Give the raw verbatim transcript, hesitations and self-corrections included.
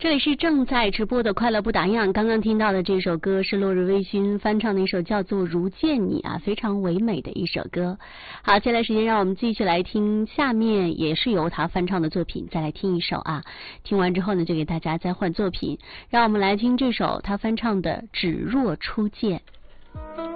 这里是正在直播的快乐不打烊，刚刚听到的这首歌是落日微醺翻唱的一首叫做《如见你》啊，非常唯美的一首歌。好，接下来时间让我们继续来听下面也是由他翻唱的作品，再来听一首啊。听完之后呢，就给大家再换作品，让我们来听这首他翻唱的《只若初见》。